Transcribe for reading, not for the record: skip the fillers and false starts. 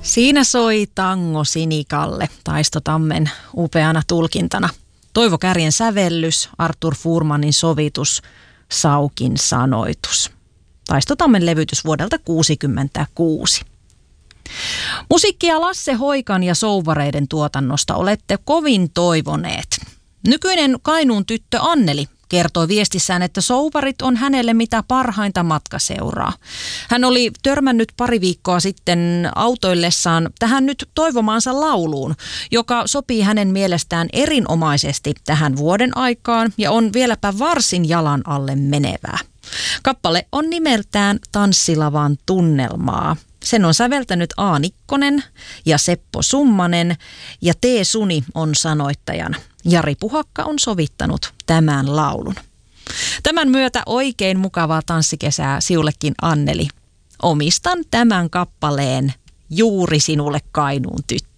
Siinä soi Tango Sinikalle Taisto Tammen upeana tulkintana. Toivo Kärjen sävellys, Arthur Fuhrmanin sovitus, Saukin sanoitus. Taisto Tammen levytys vuodelta 1966. Musiikkia Lasse Hoikan ja Souvareiden tuotannosta olette kovin toivoneet. Nykyinen Kainuun tyttö Anneli kertoi viestissään, että Souvarit on hänelle mitä parhainta matkaseuraa. Hän oli törmännyt pari viikkoa sitten autoillessaan tähän nyt toivomaansa lauluun, joka sopii hänen mielestään erinomaisesti tähän vuoden aikaan ja on vieläpä varsin jalan alle menevää. Kappale on nimeltään Tanssilavan tunnelmaa. Sen on säveltänyt A. Nikkonen ja Seppo Summanen ja T. Suni on sanoittajana. Jari Puhakka on sovittanut tämän laulun. Tämän myötä oikein mukavaa tanssikesää siullekin Anneli. Omistan tämän kappaleen juuri sinulle Kainuun tyttö.